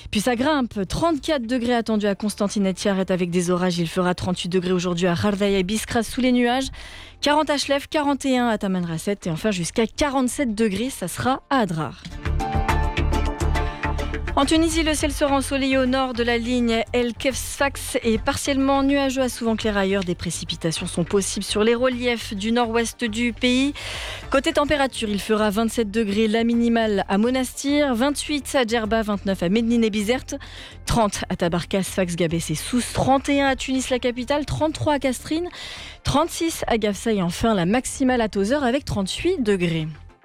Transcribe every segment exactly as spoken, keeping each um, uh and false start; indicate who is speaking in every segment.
Speaker 1: Puis ça grimpe, trente-quatre degrés attendus à Constantine-et-Tiaret avec des orages. Il fera trente-huit degrés aujourd'hui à Khardaï et Biskra sous les nuages, quarante à Chlef, quarante et un à Tamanrasset et enfin jusqu'à quarante-sept degrés, ça sera à Adrar. En Tunisie, le ciel sera ensoleillé au nord de la ligne El Kef-Sfax et partiellement nuageux à souvent clair ailleurs. Des précipitations sont possibles sur les reliefs du nord-ouest du pays. Côté température, il fera vingt-sept degrés la minimale à Monastir, vingt-huit à Djerba, vingt-neuf à Medine et Bizerte, trente à Tabarka, Sfax, Gabès et Sousse, trente et un à Tunis, la capitale, trente-trois à Castrine, trente-six à Gafsa et enfin la maximale à Tozeur avec trente-huit degrés.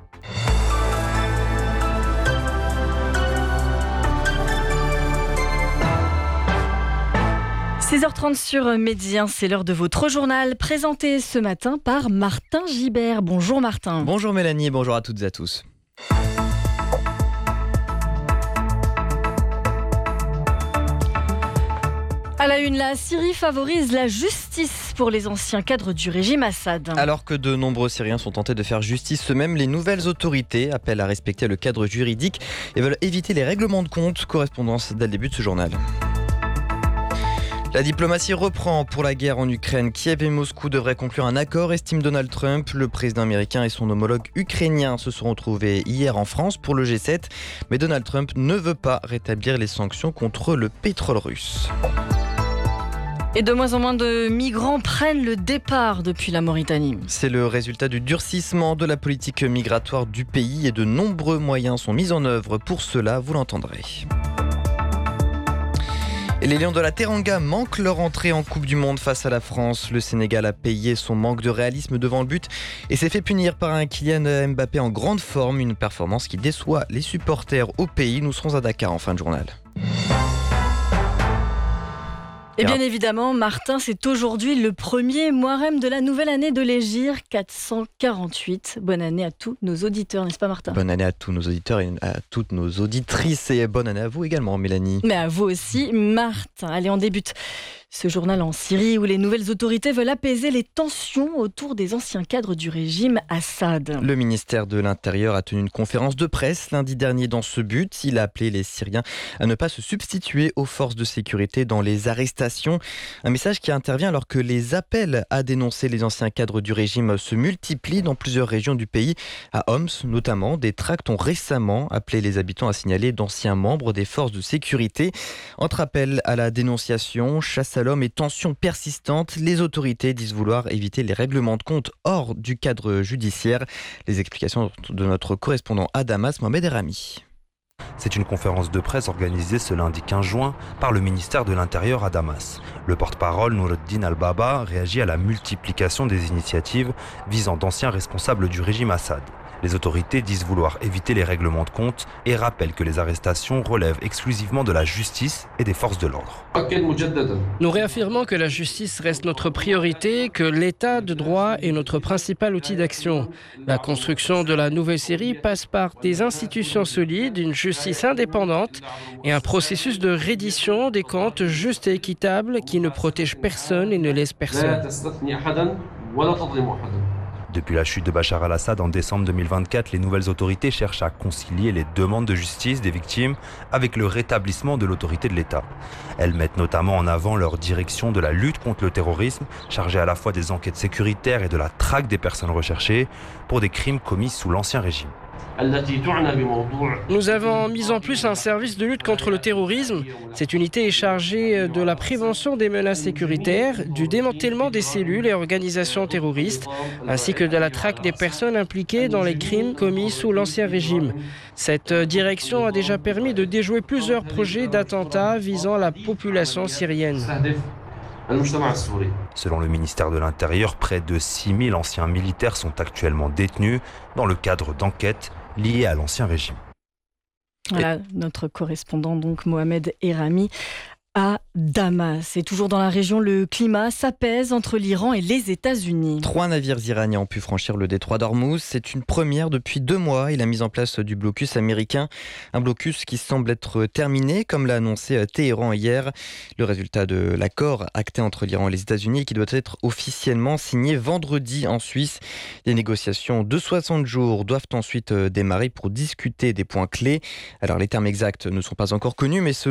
Speaker 1: seize heures trente sur Médien, c'est l'heure de votre journal présenté ce matin par Martin Gibert. Bonjour Martin.
Speaker 2: Bonjour Mélanie, bonjour à toutes et à tous.
Speaker 1: À la une, la Syrie favorise la justice pour les anciens cadres du régime Assad.
Speaker 2: Alors que de nombreux Syriens sont tentés de faire justice eux-mêmes, les nouvelles autorités appellent à respecter le cadre juridique et veulent éviter les règlements de compte. Correspondance dès le début de ce journal. La diplomatie reprend pour la guerre en Ukraine. Kiev et Moscou devraient conclure un accord, estime Donald Trump. Le président américain et son homologue ukrainien se sont retrouvés hier en France pour le G sept. Mais Donald Trump ne veut pas rétablir les sanctions contre le pétrole russe.
Speaker 1: Et de moins en moins de migrants prennent le départ depuis la Mauritanie.
Speaker 2: C'est le résultat du durcissement de la politique migratoire du pays et de nombreux moyens sont mis en œuvre pour cela, vous l'entendrez. Et les Lions de la Teranga manquent leur entrée en Coupe du Monde face à la France. Le Sénégal a payé son manque de réalisme devant le but et s'est fait punir par un Kylian Mbappé en grande forme. Une performance qui déçoit les supporters au pays. Nous serons à Dakar en fin de journal.
Speaker 1: Et bien évidemment, Martin, c'est aujourd'hui le premier Muharrem de la nouvelle année de l'Hégire quatre cent quarante-huit. Bonne année à tous nos auditeurs, n'est-ce pas Martin ?
Speaker 2: Bonne année à tous nos auditeurs et à toutes nos auditrices et bonne année à vous également Mélanie.
Speaker 1: Mais à vous aussi Martin. Allez, on débute ce journal en Syrie où les nouvelles autorités veulent apaiser les tensions autour des anciens cadres du régime Assad.
Speaker 2: Le ministère de l'Intérieur a tenu une conférence de presse lundi dernier dans ce but. Il a appelé les Syriens à ne pas se substituer aux forces de sécurité dans les arrestations. Un message qui intervient alors que les appels à dénoncer les anciens cadres du régime se multiplient dans plusieurs régions du pays. À Homs notamment, des tracts ont récemment appelé les habitants à signaler d'anciens membres des forces de sécurité. Entre appels à la dénonciation, chasse à l'homme et tensions persistantes, les autorités disent vouloir éviter les règlements de compte hors du cadre judiciaire. Les explications de notre correspondant à Damas, Mohamed Erami.
Speaker 3: C'est une conférence de presse organisée ce lundi quinze juin par le ministère de l'Intérieur à Damas. Le porte-parole Noureddin Al-Baba réagit à la multiplication des initiatives visant d'anciens responsables du régime Assad. Les autorités disent vouloir éviter les règlements de compte et rappellent que les arrestations relèvent exclusivement de la justice et des forces de l'ordre.
Speaker 4: Nous réaffirmons que la justice reste notre priorité, que l'état de droit est notre principal outil d'action. La construction de la nouvelle Syrie passe par des institutions solides, une justice indépendante et un processus de reddition des comptes juste et équitable qui ne protège personne et ne laisse personne.
Speaker 3: Depuis la chute de Bachar al-Assad en décembre deux mille vingt-quatre, les nouvelles autorités cherchent à concilier les demandes de justice des victimes avec le rétablissement de l'autorité de l'État. Elles mettent notamment en avant leur direction de la lutte contre le terrorisme, chargée à la fois des enquêtes sécuritaires et de la traque des personnes recherchées pour des crimes commis sous l'Ancien Régime.
Speaker 4: Nous avons mis en place un service de lutte contre le terrorisme. Cette unité est chargée de la prévention des menaces sécuritaires, du démantèlement des cellules et organisations terroristes, ainsi que de la traque des personnes impliquées dans les crimes commis sous l'Ancien Régime. Cette direction a déjà permis de déjouer plusieurs projets d'attentats visant la population syrienne.
Speaker 3: Selon le ministère de l'Intérieur, près de six mille anciens militaires sont actuellement détenus dans le cadre d'enquêtes liées à l'Ancien Régime.
Speaker 1: Voilà, notre correspondant donc Mohamed Erami à Damas. Et toujours dans la région, le climat s'apaise entre l'Iran et les États-Unis.
Speaker 2: Trois navires iraniens ont pu franchir le détroit d'Ormuz. C'est une première depuis deux mois et la mise en place du blocus américain. Un blocus qui semble être terminé, comme l'a annoncé Téhéran hier. Le résultat de l'accord acté entre l'Iran et les États-Unis et qui doit être officiellement signé vendredi en Suisse. Les négociations de soixante jours doivent ensuite démarrer pour discuter des points clés. Alors les termes exacts ne sont pas encore connus, mais selon